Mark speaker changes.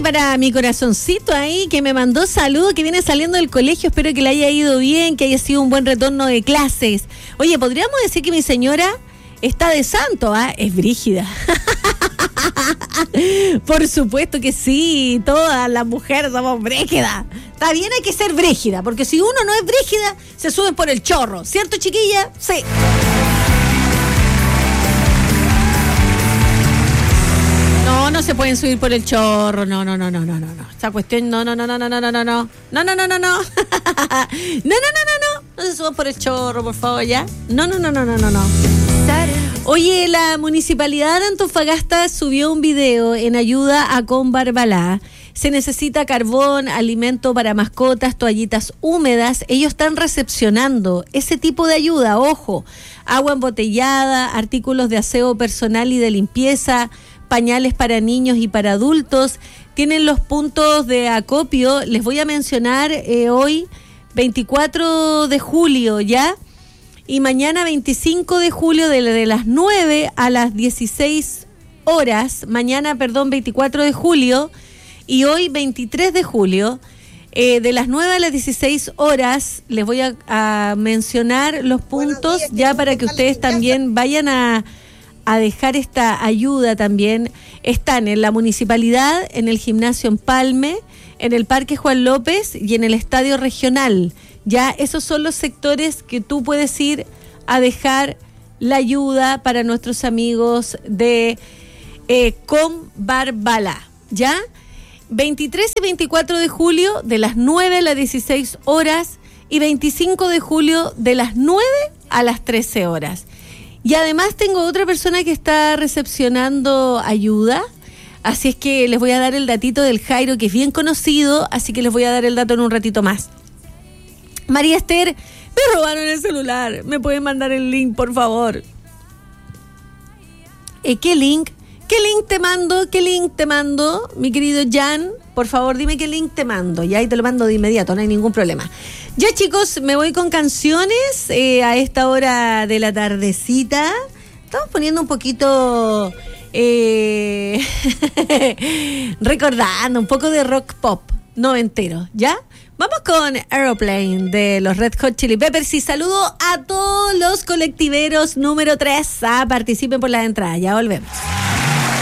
Speaker 1: para mi corazoncito ahí, que me mandó saludos, que viene saliendo del colegio, espero que le haya ido bien, que haya sido un buen retorno de clases. Oye, ¿podríamos decir que mi señora está de santo? Es brígida. Por supuesto que sí, todas las mujeres somos brígidas. Está bien, hay que ser brígida, porque si uno no es brígida, se suben por el chorro, ¿cierto, chiquilla? Sí. No se pueden subir por el chorro, no. Esta cuestión, no. No se suban por el chorro, por favor, ¿ya? No. Oye, la Municipalidad de Antofagasta subió un video en ayuda a Combarbalá. Se necesita carbón, alimento para mascotas, toallitas húmedas. Ellos están recepcionando ese tipo de ayuda, ojo. Agua embotellada, artículos de aseo personal y de limpieza, pañales para niños y para adultos. Tienen los puntos de acopio. Les voy a mencionar hoy, 24 de julio, ¿ya? Y mañana 25 de julio de las 9 a las 16 horas. Mañana, 24 de julio. Y hoy 23 de julio, de las 9 a las 16 horas, les voy a mencionar los puntos ya para que ustedes también vayan a dejar esta ayuda también. Están en la municipalidad, en el gimnasio Empalme, en el Parque Juan López y en el Estadio Regional. Ya esos son los sectores que tú puedes ir a dejar la ayuda para nuestros amigos de Combarbalá, ¿ya? 23 y 24 de julio de las 9 a las 16 horas y 25 de julio de las 9 a las 13 horas. Y además tengo otra persona que está recepcionando ayuda, así es que les voy a dar el datito del Jairo, que es bien conocido, así que les voy a dar el dato en un ratito más. María Esther, me robaron el celular, ¿me pueden mandar el link, por favor? ¿Qué link? ¿Qué link te mando, mi querido Jan? Por favor, dime qué link te mando. Ya ahí te lo mando de inmediato, no hay ningún problema. Ya, chicos, me voy con canciones a esta hora de la tardecita. Estamos poniendo un poquito... recordando un poco de rock pop noventero, ¿ya? Vamos con Aeroplane de los Red Hot Chili Peppers y saludo a todos los colectiveros número 3. Participen por las entradas, ya volvemos.